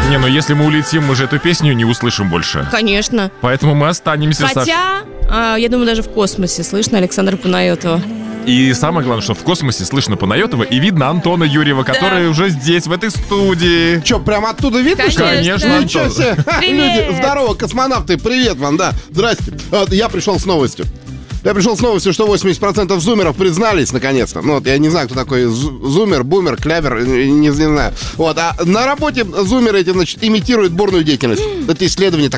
Не, ну если мы улетим, мы же эту песню не услышим больше. Конечно. Поэтому мы останемся, Саш. Хотя, я думаю, даже в космосе слышно Александра Панайотова. И самое главное, что в космосе слышно Панайотова и видно Антона Юрьева, который уже здесь, в этой студии. Че, прям оттуда видно? Конечно, Ничего себе. Привет. Люди, здорово, космонавты, привет вам, да. Здрасте. Я пришел с новостью. Что 80% зумеров признались, наконец-то. Ну, вот я не знаю, кто такой зумер, бумер, клявер, не знаю. Вот, а на работе зумеры эти, значит, имитируют бурную деятельность. Это исследование